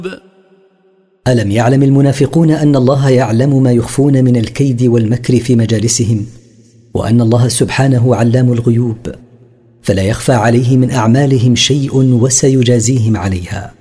ألم يعلم المنافقون أن الله يعلم ما يخفون من الكيد والمكر في مجالسهم، وأن الله سبحانه علام الغيوب، فلا يخفى عليه من أعمالهم شيء وسيجازيهم عليها.